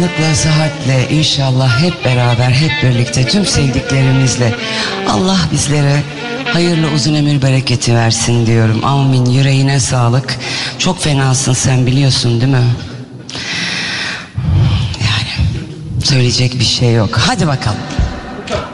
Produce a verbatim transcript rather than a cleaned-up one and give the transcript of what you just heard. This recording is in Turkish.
Sağlıkla, sıhhatle, inşallah hep beraber, hep birlikte, tüm sevdiklerimizle Allah bizlere hayırlı uzun ömür bereketi versin diyorum. Amin. Yüreğine sağlık. Çok fenasın sen, biliyorsun değil mi? Yani söyleyecek bir şey yok. Hadi bakalım.